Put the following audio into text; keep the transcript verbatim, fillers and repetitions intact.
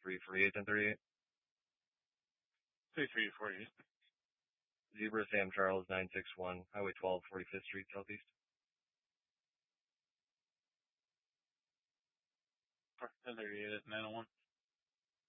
three forty-eight, ten thirty-eight. three three forty-eight. Zebra Sam Charles, nine six one, Highway twelve, forty-fifth Street, Southeast. ten thirty-eight at nine oh one.